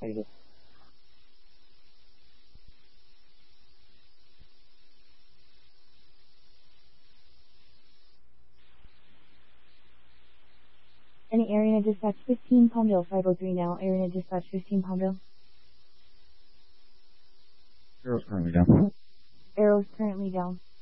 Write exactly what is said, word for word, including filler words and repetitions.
Thank you. Any area dispatch fifteen Palmdale five oh three now. Area dispatch fifteen Palmdale. Arrow's currently down. Arrow's currently down.